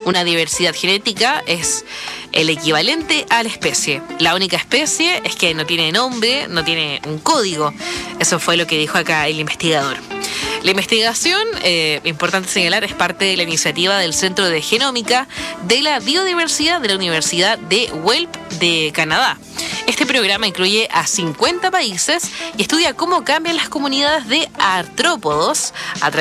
Una diversidad genética es el equivalente a la especie. La única especie es que no tiene nombre, no tiene un código. Eso fue lo que dijo acá el investigador. La investigación, importante señalar, es parte de la iniciativa del Centro de Genómica de la Biodiversidad de la Universidad de Guelph de Canadá. Este programa incluye a 50 países y estudia cómo cambian las comunidades de artrópodos a través